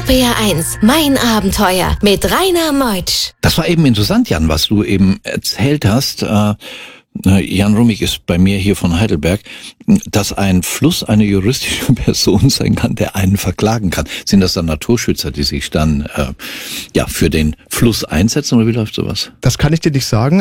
RPR 1, mein Abenteuer mit Rainer Meutsch. Das war eben interessant, Jan, was du eben erzählt hast. Jan Rummig ist bei mir hier von Heidelberg, dass ein Fluss eine juristische Person sein kann, der einen verklagen kann. Sind das dann Naturschützer, die sich dann für den Fluss einsetzen oder wie läuft sowas? Das kann ich dir nicht sagen.